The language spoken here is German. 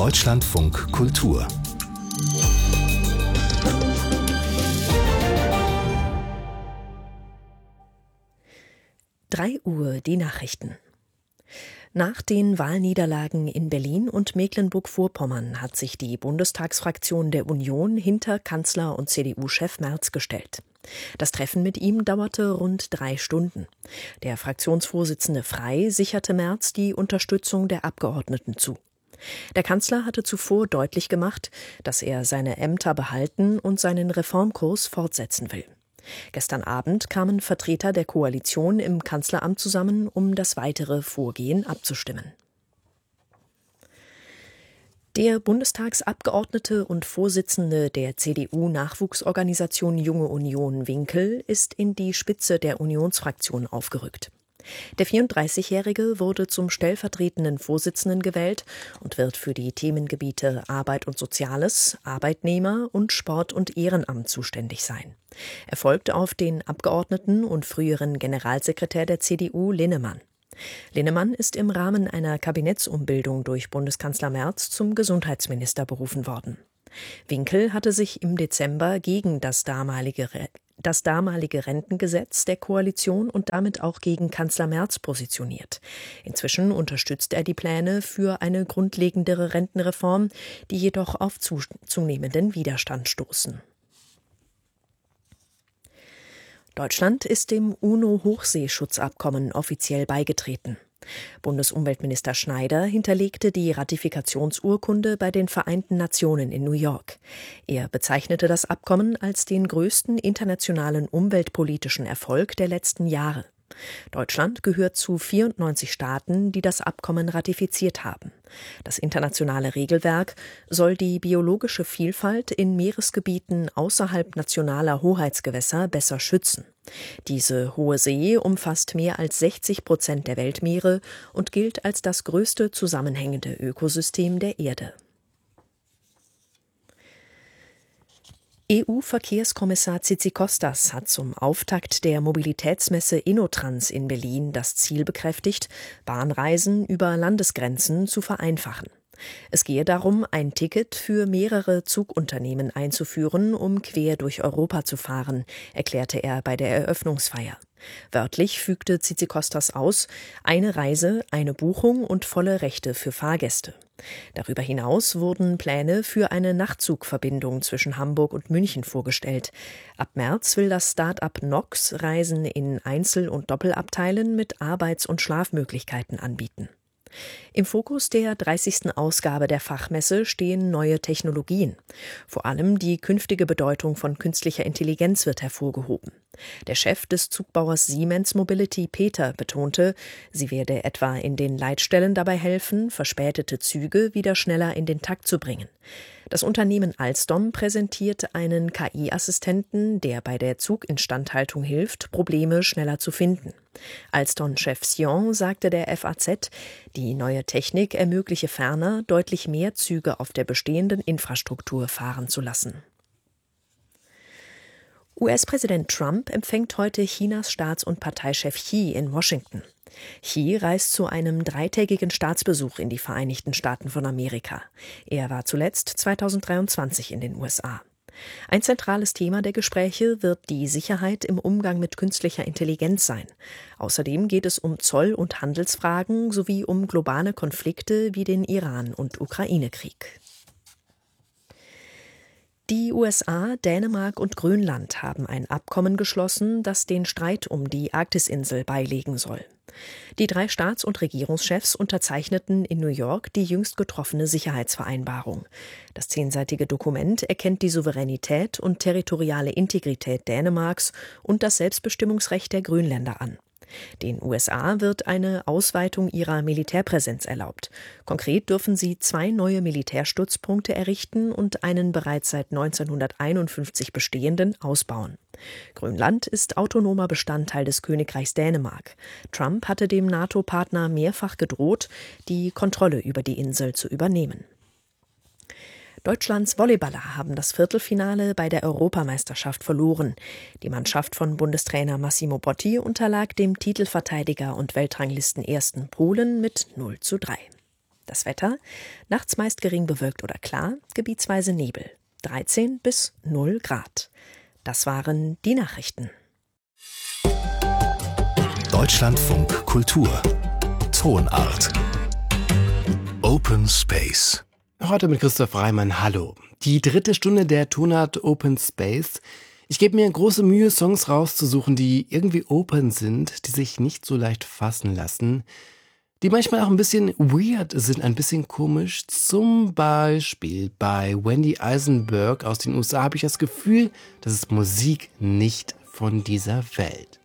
Deutschlandfunk Kultur 3 Uhr die Nachrichten. Nach den Wahlniederlagen in Berlin und Mecklenburg-Vorpommern hat sich die Bundestagsfraktion der Union hinter Kanzler und CDU-Chef Merz gestellt. Das Treffen mit ihm dauerte rund 3 Stunden. Der Fraktionsvorsitzende Frey sicherte Merz die Unterstützung der Abgeordneten zu. Der Kanzler hatte zuvor deutlich gemacht, dass er seine Ämter behalten und seinen Reformkurs fortsetzen will. Gestern Abend kamen Vertreter der Koalition im Kanzleramt zusammen, um das weitere Vorgehen abzustimmen. Der Bundestagsabgeordnete und Vorsitzende der CDU-Nachwuchsorganisation Junge Union Winkel ist in die Spitze der Unionsfraktion aufgerückt. Der 34-Jährige wurde zum stellvertretenden Vorsitzenden gewählt und wird für die Themengebiete Arbeit und Soziales, Arbeitnehmer und Sport und Ehrenamt zuständig sein. Er folgt auf den Abgeordneten und früheren Generalsekretär der CDU Linnemann. Linnemann ist im Rahmen einer Kabinettsumbildung durch Bundeskanzler Merz zum Gesundheitsminister berufen worden. Winkel hatte sich im Dezember gegen das damalige Rentengesetz der Koalition und damit auch gegen Kanzler Merz positioniert. Inzwischen unterstützt er die Pläne für eine grundlegendere Rentenreform, die jedoch auf zunehmenden Widerstand stoßen. Deutschland ist dem UNO-Hochseeschutzabkommen offiziell beigetreten. Bundesumweltminister Schneider hinterlegte die Ratifikationsurkunde bei den Vereinten Nationen in New York. Er bezeichnete das Abkommen als den größten internationalen umweltpolitischen Erfolg der letzten Jahre. Deutschland gehört zu 94 Staaten, die das Abkommen ratifiziert haben. Das internationale Regelwerk soll die biologische Vielfalt in Meeresgebieten außerhalb nationaler Hoheitsgewässer besser schützen. Diese hohe See umfasst mehr als 60% der Weltmeere und gilt als das größte zusammenhängende Ökosystem der Erde. EU-Verkehrskommissar Tzitzikostas hat zum Auftakt der Mobilitätsmesse InnoTrans in Berlin das Ziel bekräftigt, Bahnreisen über Landesgrenzen zu vereinfachen. Es gehe darum, ein Ticket für mehrere Zugunternehmen einzuführen, um quer durch Europa zu fahren, erklärte er bei der Eröffnungsfeier. Wörtlich fügte Tzitzikostas aus: eine Reise, eine Buchung und volle Rechte für Fahrgäste. Darüber hinaus wurden Pläne für eine Nachtzugverbindung zwischen Hamburg und München vorgestellt. Ab März will das Start-up Nox Reisen in Einzel- und Doppelabteilen mit Arbeits- und Schlafmöglichkeiten anbieten. Im Fokus der 30. Ausgabe der Fachmesse stehen neue Technologien. Vor allem die künftige Bedeutung von künstlicher Intelligenz wird hervorgehoben. Der Chef des Zugbauers Siemens Mobility, Peter, betonte, sie werde etwa in den Leitstellen dabei helfen, verspätete Züge wieder schneller in den Takt zu bringen. Das Unternehmen Alstom präsentiert einen KI-Assistenten, der bei der Zuginstandhaltung hilft, Probleme schneller zu finden. Alstom-Chef Sion sagte der FAZ, die neue Technik ermögliche ferner, deutlich mehr Züge auf der bestehenden Infrastruktur fahren zu lassen. US-Präsident Trump empfängt heute Chinas Staats- und Parteichef Xi in Washington. Xi reist zu einem 3-tägigen Staatsbesuch in die Vereinigten Staaten von Amerika. Er war zuletzt 2023 in den USA. Ein zentrales Thema der Gespräche wird die Sicherheit im Umgang mit künstlicher Intelligenz sein. Außerdem geht es um Zoll- und Handelsfragen sowie um globale Konflikte wie den Iran- und Ukraine-Krieg. Die USA, Dänemark und Grönland haben ein Abkommen geschlossen, das den Streit um die Arktisinsel beilegen soll. Die 3 Staats- und Regierungschefs unterzeichneten in New York die jüngst getroffene Sicherheitsvereinbarung. Das 10-seitige Dokument erkennt die Souveränität und territoriale Integrität Dänemarks und das Selbstbestimmungsrecht der Grönländer an. Den USA wird eine Ausweitung ihrer Militärpräsenz erlaubt. Konkret dürfen sie 2 neue Militärstützpunkte errichten und einen bereits seit 1951 bestehenden ausbauen. Grönland ist autonomer Bestandteil des Königreichs Dänemark. Trump hatte dem NATO-Partner mehrfach gedroht, die Kontrolle über die Insel zu übernehmen. Deutschlands Volleyballer haben das Viertelfinale bei der Europameisterschaft verloren. Die Mannschaft von Bundestrainer Massimo Botti unterlag dem Titelverteidiger und Weltranglistenersten Polen mit 0:3. Das Wetter: nachts meist gering bewölkt oder klar, gebietsweise Nebel. 13 bis 0 Grad. Das waren die Nachrichten. Deutschlandfunk Kultur. Tonart. Open Space. Heute mit Christoph Reimann. Hallo. Die 3. Stunde der Tonart Open Space. Ich gebe mir große Mühe, Songs rauszusuchen, die irgendwie open sind, die sich nicht so leicht fassen lassen, die manchmal auch ein bisschen weird sind, ein bisschen komisch. Zum Beispiel bei Wendy Eisenberg aus den USA habe ich das Gefühl, das ist Musik nicht von dieser Welt.